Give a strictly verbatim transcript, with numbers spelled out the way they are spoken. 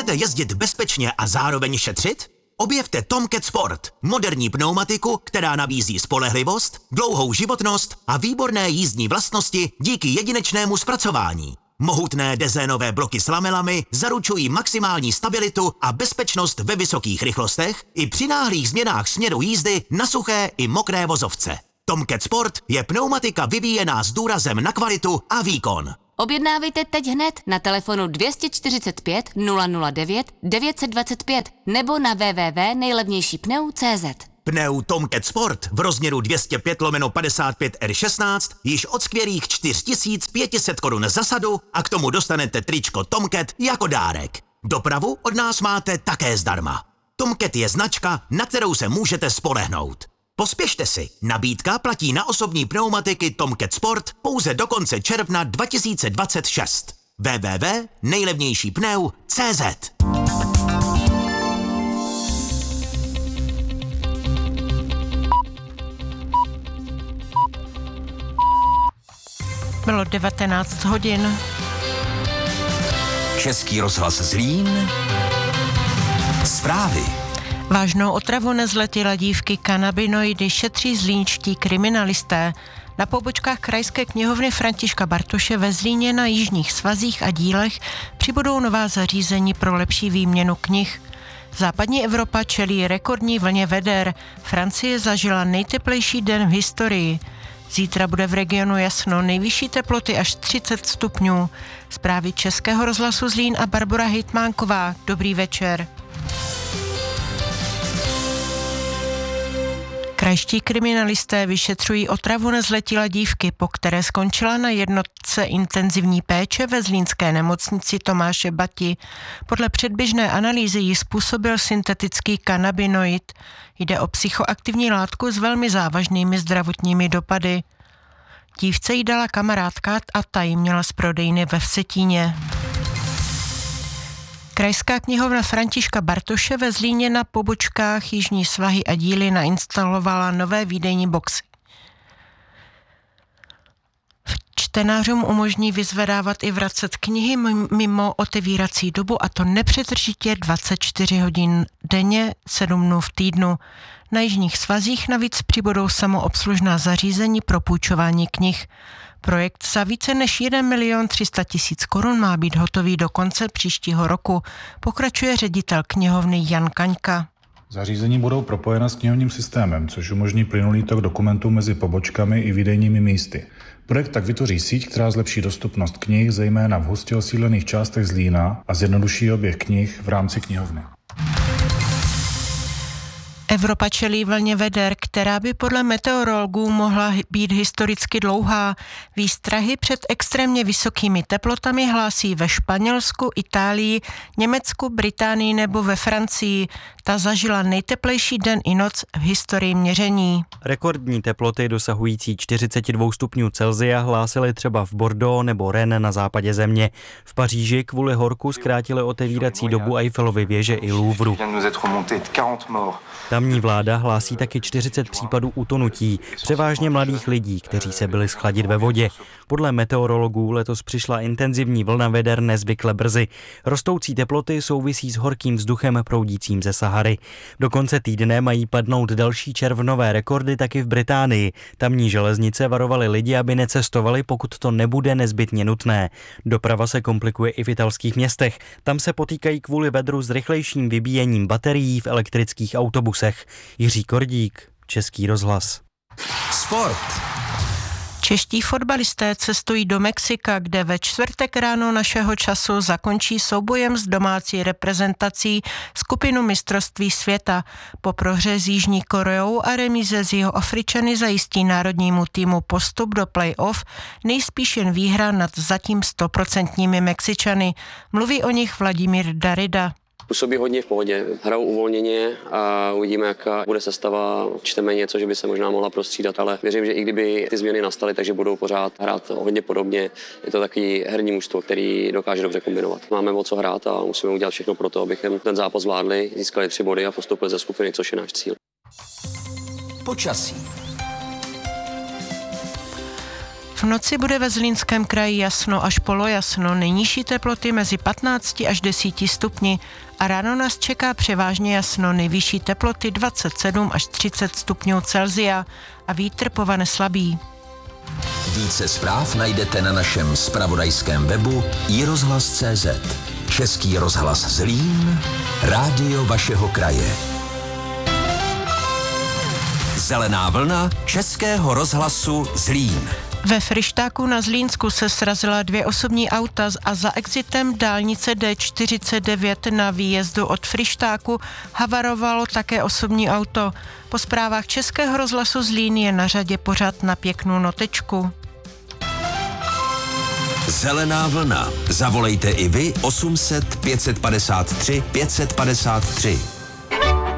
Chcete jezdit bezpečně a zároveň šetřit? Objevte Tomcat Sport, moderní pneumatiku, která nabízí spolehlivost, dlouhou životnost a výborné jízdní vlastnosti díky jedinečnému zpracování. Mohutné dezénové bloky s lamelami zaručují maximální stabilitu a bezpečnost ve vysokých rychlostech i při náhlých změnách směru jízdy na suché i mokré vozovce. Tomcat Sport je pneumatika vyvíjená s důrazem na kvalitu a výkon. Objednávejte teď hned na telefonu dvě stě čtyřicet pět nula nula devět devět set dvacet pět nebo na w w w tečka nejlevnější pneu tečka cé zet. Pneu Tomcat Sport v rozměru dvě stě pět lomeno padesát pět R šestnáct již od skvělých čtyři tisíce pět set korun za sadu a k tomu dostanete tričko Tomcat jako dárek. Dopravu od nás máte také zdarma. Tomcat je značka, na kterou se můžete spolehnout. Pospěšte si, nabídka platí na osobní pneumatiky Tomcat Sport pouze do konce června dva tisíce dvacet šest. w w w tečka nejlevnější pneu tečka cé zet. Bylo devatenáct hodin. Český rozhlas Zlín. Zprávy. Vážnou otravu nezletilé dívky kanabinoidy šetří zlínští kriminalisté. Na pobočkách Krajské knihovny Františka Bartoše ve Zlíně na jižních svazích a dílech přibudou nová zařízení pro lepší výměnu knih. Západní Evropa čelí rekordní vlně veder. Francie zažila nejteplejší den v historii. Zítra bude v regionu jasno, nejvyšší teploty až třicet stupňů. Zprávy Českého rozhlasu Zlín a Barbora Hejtmánková. Dobrý večer. Krajští kriminalisté vyšetřují otravu nezletilé dívky, po které skončila na jednotce intenzivní péče ve zlínské nemocnici Tomáše Bati. Podle předběžné analýzy ji způsobil syntetický kanabinoid. Jde o psychoaktivní látku s velmi závažnými zdravotními dopady. Dívce jí dala kamarádka a ta ji měla z prodejny ve Vsetíně. Krajská knihovna Františka Bartoše ve Zlíně na pobočkách Jižní svahy a díly nainstalovala nové výdejní boxy. Čtenářům umožní vyzvedávat i vracet knihy mimo otevírací dobu, a to nepřetržitě dvacet čtyři hodin denně, sedm dnů v týdnu. Na jižních svazích navíc přibudou samoobslužná zařízení pro půjčování knih. Projekt za více než jeden milion tři sta tisíc korun má být hotový do konce příštího roku, pokračuje ředitel knihovny Jan Kaňka. Zařízení budou propojena s knihovním systémem, což umožní plynulý tok dokumentů mezi pobočkami i výdejními místy. Projekt tak vytvoří síť, která zlepší dostupnost knih, zejména v hustě osídlených částech Zlína, a zjednoduší oběh knih v rámci knihovny. Evropa čelí vlně veder, která by podle meteorologů mohla být historicky dlouhá. Výstrahy před extrémně vysokými teplotami hlásí ve Španělsku, Itálii, Německu, Británii nebo ve Francii. Ta zažila nejteplejší den i noc v historii měření. Rekordní teploty dosahující čtyřicet dva stupňů Celsia hlásily třeba v Bordeaux nebo Rennes na západě země. V Paříži kvůli horku zkrátili otevírací dobu Eiffelovy věže i Louvru. Tamní vláda hlásí taky čtyřicet případů utonutí, převážně mladých lidí, kteří se byli schladit ve vodě. Podle meteorologů letos přišla intenzivní vlna veder nezvykle brzy. Rostoucí teploty souvisí s horkým vzduchem proudícím ze Sahary. Do konce týdne mají padnout další červnové rekordy taky v Británii. Tamní železnice varovaly lidi, aby necestovali, pokud to nebude nezbytně nutné. Doprava se komplikuje i v italských městech. Tam se potýkají kvůli vedru s rychlejším vybíjením baterií v elektrických autobusech. Jiří Kordík, Český rozhlas. Sport. Čeští fotbalisté cestují do Mexika, kde ve čtvrtek ráno našeho času zakončí soubojem s domácí reprezentací skupinu mistrovství světa. Po prohře s Jižní Koreou a remíze s Jihoafričany zajistí národnímu týmu postup do play-off, nejspíš jen výhra nad zatím stoprocentními Mexičany. Mluví o nich Vladimír Darida. Působí hodně v pohodě, hrajou uvolněně a uvidíme, jaká bude sestava. Čteme něco, že by se možná mohla prostřídat, ale věřím, že i kdyby ty změny nastaly, takže budou pořád hrát hodně podobně. Je to takový herní mužstvo, který dokáže dobře kombinovat. Máme o co hrát a musíme udělat všechno pro to, abychom ten zápas zvládli, získali tři body a postupili ze skupiny, což je náš cíl. Počasí. V noci bude ve Zlínském kraji jasno až polojasno, nejnižší teploty mezi patnácti až deseti stupni a ráno nás čeká převážně jasno, nejvyšší teploty dvacet sedm až třicet stupňů Celsia a vítr povane slabý. Více zpráv najdete na našem zpravodajském webu i rozhlas tečka cé zet. Český rozhlas Zlín, rádio vašeho kraje. Zelená vlna Českého rozhlasu Zlín. Ve Fryštáku na Zlínsku se srazila dvě osobní auta a za exitem dálnice D čtyřicet devět na výjezdu od Fryštáku havarovalo také osobní auto. Po zprávách Českého rozhlasu Zlín je na řadě pořad Na pěknou notečku. Zelená vlna. Zavolejte i vy osm set pět set padesát tři pět set padesát tři.